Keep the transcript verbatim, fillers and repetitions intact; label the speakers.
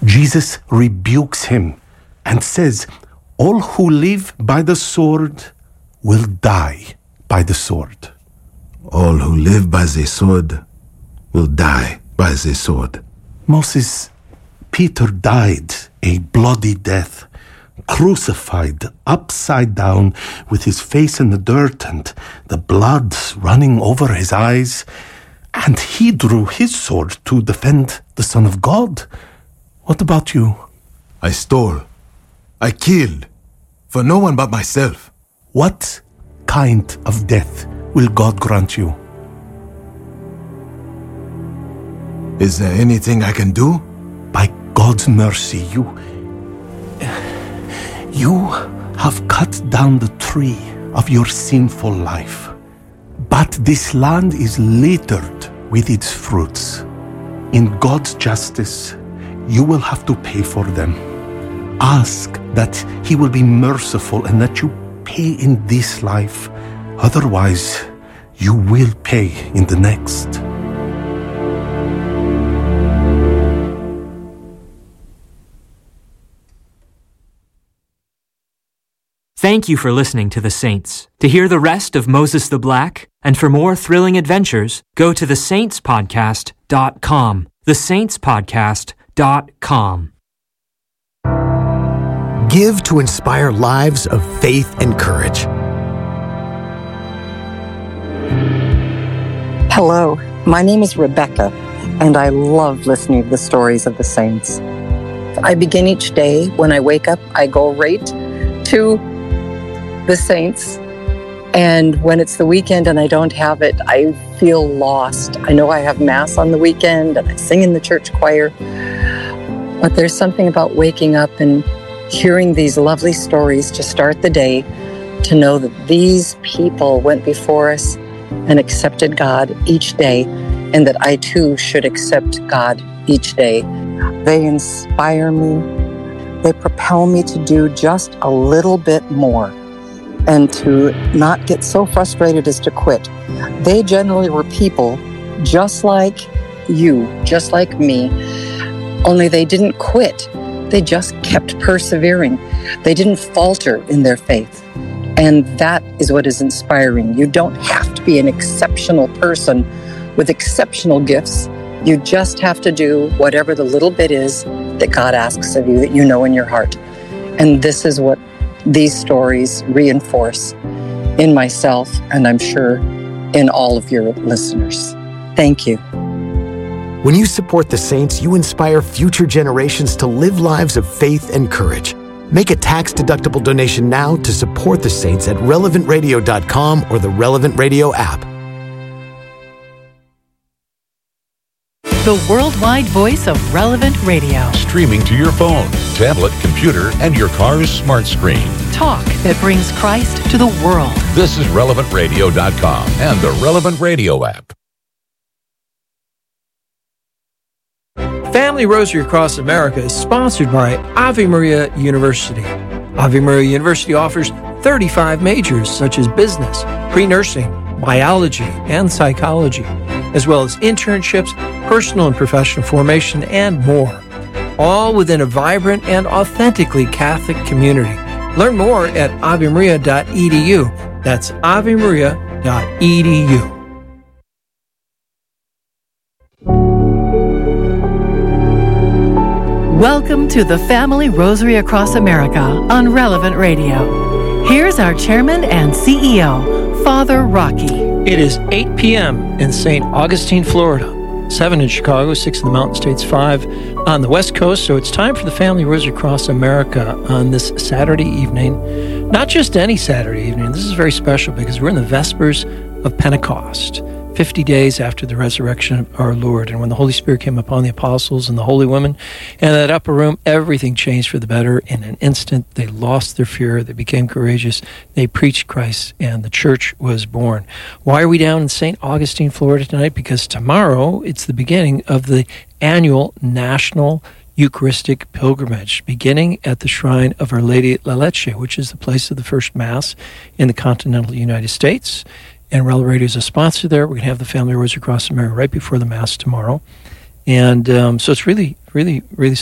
Speaker 1: Jesus rebukes him and says, all who live by the sword will die by the sword.
Speaker 2: All who live by the sword will die by the sword.
Speaker 1: Moses, Peter died a bloody death, crucified upside down with his face in the dirt and the blood running over his eyes. And he drew his sword to defend the Son of God. What about you?
Speaker 2: I stole. I killed. For no one but myself.
Speaker 1: What kind of death will God grant you?
Speaker 2: Is there anything I can do?
Speaker 1: By God's mercy, you... You have cut down the tree of your sinful life. But this land is littered with its fruits. In God's justice, you will have to pay for them. Ask that He will be merciful and that you pay in this life. Otherwise, you will pay in the next.
Speaker 3: Thank you for listening to The Saints. To hear the rest of Moses the Black, and for more thrilling adventures, go to the saints podcast dot com. the saints podcast dot com.
Speaker 4: Give to inspire lives of faith and courage.
Speaker 5: Hello, my name is Rebecca, and I love listening to the stories of the saints. I begin each day when I wake up, I go right to the saints, and when it's the weekend and I don't have it, I feel lost. I know I have Mass on the weekend and I sing in the church choir, but there's something about waking up and hearing these lovely stories to start the day, to know that these people went before us and accepted God each day, and that I too should accept God each day. They inspire me. They propel me to do just a little bit more and to not get so frustrated as to quit. They generally were people just like you, just like me, only they didn't quit. They just kept persevering. They didn't falter in their faith. And that is what is inspiring. You don't have to be an exceptional person with exceptional gifts. You just have to do whatever the little bit is that God asks of you, that you know in your heart. And this is what these stories reinforce in myself, and I'm sure in all of your listeners. Thank you.
Speaker 4: When you support the Saints, you inspire future generations to live lives of faith and courage. Make a tax-deductible donation now to support the Saints at relevant radio dot com or the Relevant Radio app.
Speaker 6: The worldwide voice of Relevant Radio.
Speaker 7: Streaming to your phone, tablet, computer, and your car's smart screen.
Speaker 6: Talk that brings Christ to the world.
Speaker 7: This is relevant radio dot com and the Relevant Radio app.
Speaker 8: Family Rosary Across America is sponsored by Ave Maria University. Ave Maria University offers thirty-five majors such as business, pre-nursing, biology, and psychology, as well as internships, personal and professional formation, and more, all within a vibrant and authentically Catholic community. Learn more at ave maria dot e d u. That's ave maria dot e d u.
Speaker 6: Welcome to the Family Rosary Across America on Relevant Radio. Here's our chairman and C E O, Father Rocky.
Speaker 8: It is eight p.m. in Saint Augustine, Florida, seven in Chicago, six in the Mountain States, five on the West Coast. So it's time for the Family Rosary Across America on this Saturday evening. Not just any Saturday evening. This is very special because we're in the Vespers of Pentecost, fifty days after the resurrection of our Lord. And when the Holy Spirit came upon the apostles and the holy women in that upper room, everything changed for the better in an instant. They lost their fear. They became courageous. They preached Christ, and the church was born. Why are we down in Saint Augustine, Florida tonight? Because tomorrow it's the beginning of the annual National Eucharistic Pilgrimage, beginning at the shrine of Our Lady La Leche, which is the place of the first Mass in the continental United States. And Relevant Radio is a sponsor there. We're going to have the Family Rosary Across America right before the Mass tomorrow. And um, so it's really, really, really